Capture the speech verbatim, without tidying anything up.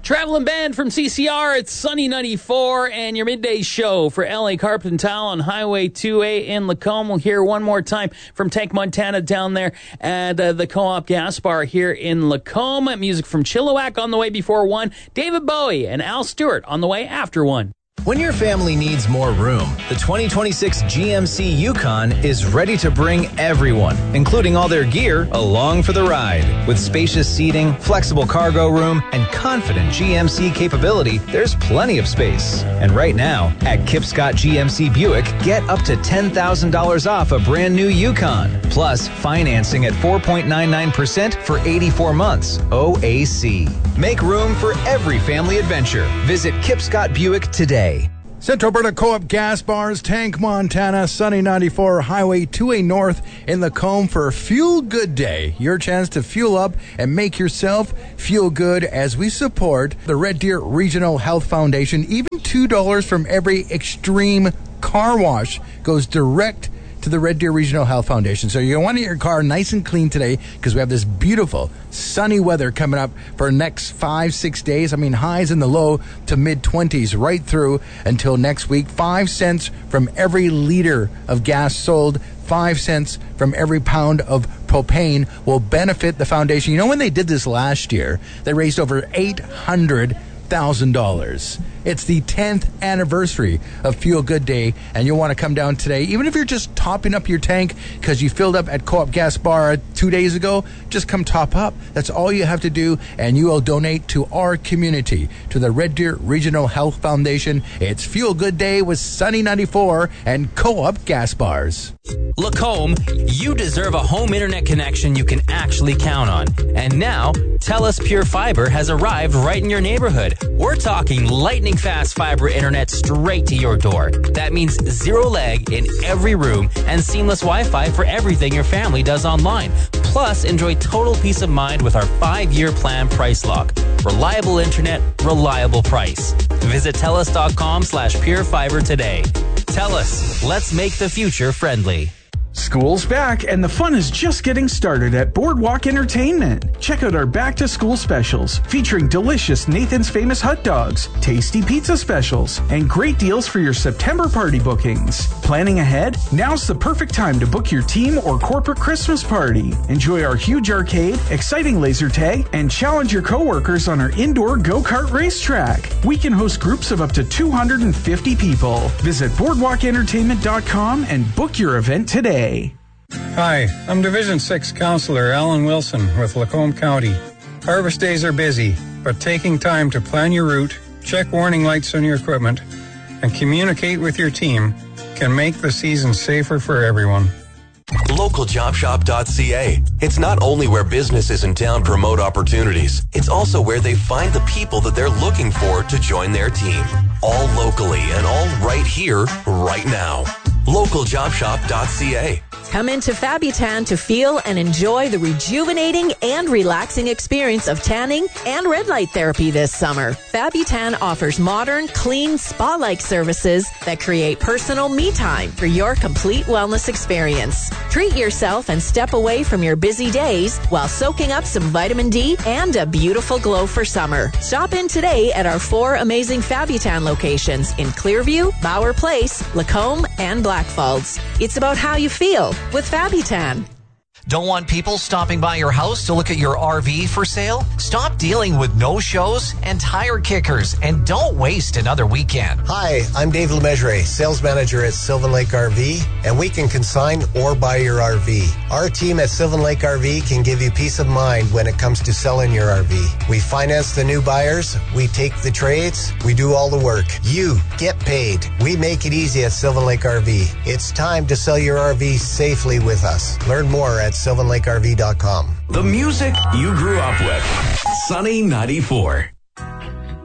Traveling Band from C C R, it's Sunny ninety-four, and your midday show for L A Carpet and Tile on Highway two A in Lacombe. We'll hear one more time from Tank Montana down there at uh, the Co-op Gas Bar here in Lacombe. Music from Chilliwack on the way before one. David Bowie and Al Stewart on the way after one. When your family needs more room, the twenty twenty-six G M C Yukon is ready to bring everyone, including all their gear, along for the ride. With spacious seating, flexible cargo room, and confident G M C capability, there's plenty of space. And right now, at Kip Scott G M C Buick, get up to ten thousand dollars off a brand new Yukon. Plus, financing at four point nine nine percent for eighty-four months, O A C. Make room for every family adventure. Visit Kip Scott Buick today. Central Alberta Co-op Gas Bars, Tank Montana, Sunny ninety-four, Highway two A North in Lacombe for a Fuel Good Day. Your chance to fuel up and make yourself feel good as we support the Red Deer Regional Health Foundation. Even two dollars from every Extreme car wash goes direct to the Red Deer Regional Health Foundation. So you want your car nice and clean today because we have this beautiful sunny weather coming up for the next five, six days. I mean, highs in the low to mid-twenties right through until next week. Five cents from every liter of gas sold. Five cents from every pound of propane will benefit the foundation. You know, when they did this last year, they raised over eight hundred thousand dollars. It's the tenth anniversary of Fuel Good Day, and you'll want to come down today. Even if you're just topping up your tank because you filled up at Co-op Gas Bar two days ago, just come top up. That's all you have to do, and you will donate to our community, to the Red Deer Regional Health Foundation. It's Fuel Good Day with Sunny ninety-four and Co-op Gas Bars. Lacombe, you deserve a home internet connection you can actually count on. And now, TELUS Pure Fiber has arrived right in your neighborhood. We're talking lightning fast fiber internet straight to your door. That means zero lag in every room and seamless Wi-Fi for everything your family does online. Plus, enjoy total peace of mind with our five-year plan price lock. Reliable internet, reliable price. Visit TELUS.com slash Pure Fiber today. TELUS, let's make the future friendly. School's back, and the fun is just getting started at Boardwalk Entertainment. Check out our back-to-school specials, featuring delicious Nathan's Famous hot dogs, tasty pizza specials, and great deals for your September party bookings. Planning ahead? Now's the perfect time to book your team or corporate Christmas party. Enjoy our huge arcade, exciting laser tag, and challenge your coworkers on our indoor go-kart racetrack. We can host groups of up to two hundred fifty people. Visit boardwalk entertainment dot com and book your event today. Hi, I'm Division six Counselor Alan Wilson with Lacombe County. Harvest days are busy, but taking time to plan your route, check warning lights on your equipment, and communicate with your team can make the season safer for everyone. local job shop dot c a. It's not only where businesses in town promote opportunities, it's also where they find the people that they're looking for to join their team. All locally and all right here, right now. local job shop dot c a. Come into Fabutan to feel and enjoy the rejuvenating and relaxing experience of tanning and red light therapy this summer. Fabutan offers modern, clean, spa-like services that create personal me time for your complete wellness experience. Treat yourself and step away from your busy days while soaking up some vitamin D and a beautiful glow for summer. Stop in today at our four amazing Fabutan locations in Clearview, Bauer Place, Lacombe, and Blackfalds. It's about how you feel with Fabutan. Don't want people stopping by your house to look at your R V for sale? Stop dealing with no-shows and tire kickers, and don't waste another weekend. Hi, I'm Dave Lemessurier, sales manager at Sylvan Lake R V, and we can consign or buy your R V. Our team at Sylvan Lake R V can give you peace of mind when it comes to selling your R V. We finance the new buyers, we take the trades, we do all the work. You get paid. We make it easy at Sylvan Lake R V. It's time to sell your R V safely with us. Learn more at sylvan lake r v dot com. The music you grew up with. Sunny ninety-four.